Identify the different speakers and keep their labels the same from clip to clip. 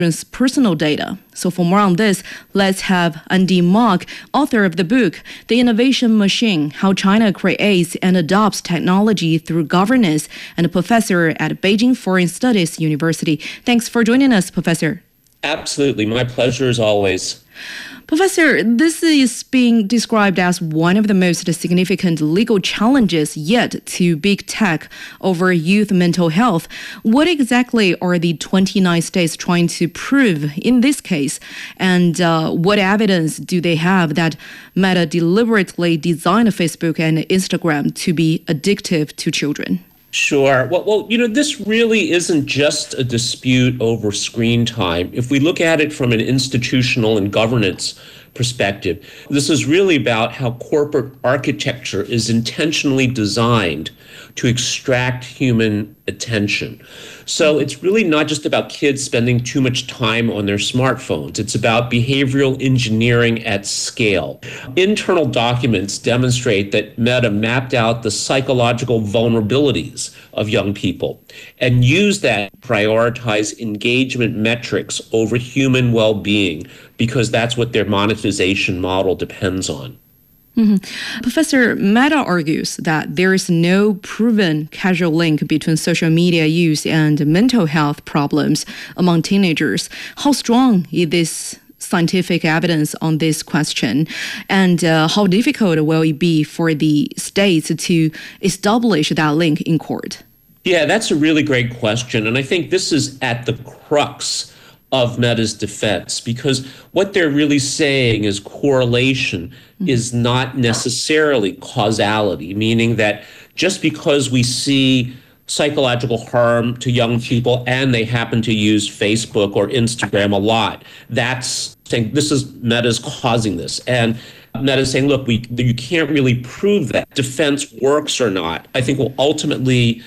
Speaker 1: personal data. So for more on this, let's have Andy Mok, author of the book, The Innovation Machine, How China Creates and Adopts Technology Through Governance, and a professor at Beijing Foreign Studies University. Thanks for joining us, Professor.
Speaker 2: Absolutely. My pleasure as always.
Speaker 1: Professor, this is being described as one of the most significant legal challenges yet to big tech over youth mental health. What exactly are the 29 states trying to prove in this case? And what evidence do they have that Meta deliberately designed Facebook and Instagram to be addictive to children?
Speaker 2: Sure. Well, this really isn't just a dispute over screen time. If we look at it from an institutional and governance perspective, this is really about how corporate architecture is intentionally designed to extract human attention. So it's really not just about kids spending too much time on their smartphones. It's about behavioral engineering at scale. Internal documents demonstrate that Meta mapped out the psychological vulnerabilities of young people and used that to prioritize engagement metrics over human well-being, because that's what their monetization model depends on.
Speaker 1: Mm-hmm. Professor, Meta argues that there is no proven causal link between social media use and mental health problems among teenagers. How strong is this scientific evidence on this question? And how difficult will it be for the states to establish that link in court?
Speaker 2: Yeah, that's a really great question. And I think this is at the crux of Meta's defense, because what they're really saying is correlation is not necessarily causality, meaning that just because we see psychological harm to young people and they happen to use Facebook or Instagram a lot, that's saying this is Meta's causing this. And Meta's saying, look, you can't really prove that defense works or not. I think will ultimately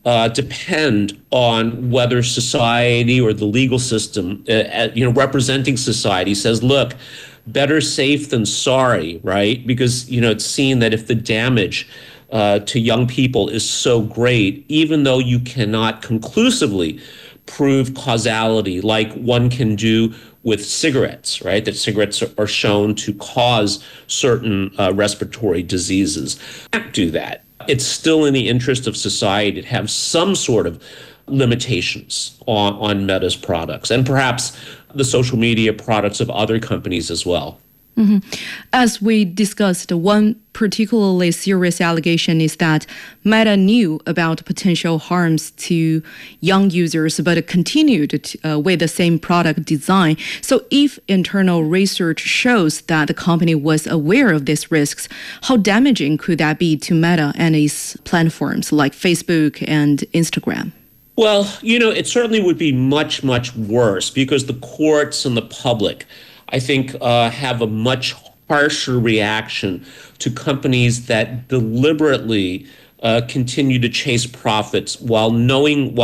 Speaker 2: depend on whether society or the legal system, representing society, says, look, better safe than sorry, right? Because, it's seen that if the damage to young people is so great, even though you cannot conclusively prove causality like one can do with cigarettes, right? That cigarettes are shown to cause certain respiratory diseases. You can't do that. It's still in the interest of society to have some sort of limitations on Meta's products, and perhaps the social media products of other companies as well.
Speaker 1: Mm-hmm. As we discussed, one particularly serious allegation is that Meta knew about potential harms to young users, but continued with the same product design. So if internal research shows that the company was aware of these risks, how damaging could that be to Meta and its platforms like Facebook and Instagram?
Speaker 2: Well, it certainly would be much, much worse, because the courts and the public, I think, have a much harsher reaction to companies that deliberately continue to chase profits while knowing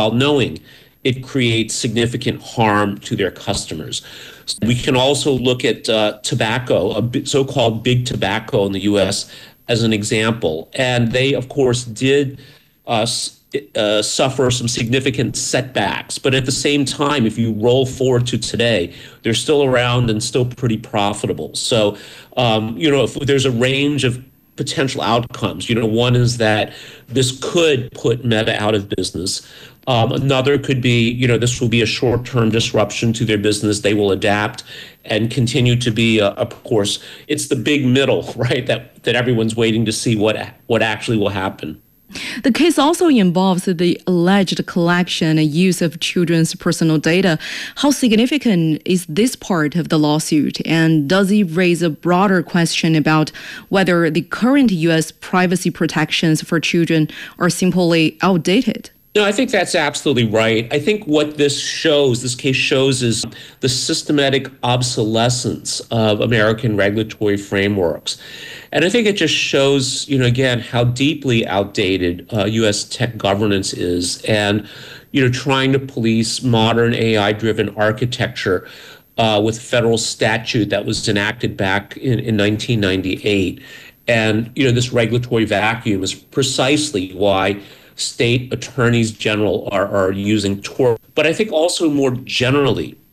Speaker 2: it creates significant harm to their customers. We can also look at tobacco, so-called big tobacco in the U.S. as an example. And they, of course, did suffer some significant setbacks. But at the same time, if you roll forward to today, they're still around and still pretty profitable. So, if there's a range of potential outcomes, one is that this could put Meta out of business. Another could be, this will be a short-term disruption to their business. They will adapt and continue to be, of course, it's the big middle, right, that everyone's waiting to see what actually will happen.
Speaker 1: The case also involves the alleged collection and use of children's personal data. How significant is this part of the lawsuit? And does it raise a broader question about whether the current U.S. privacy protections for children are simply outdated?
Speaker 2: No, I think that's absolutely right. I think what this case shows is the systematic obsolescence of American regulatory frameworks. And I think it just shows, again, how deeply outdated U.S. tech governance is, and, trying to police modern AI-driven architecture with federal statute that was enacted back in 1998. And, this regulatory vacuum is precisely why state attorneys general are using Tor. But I think also more generally,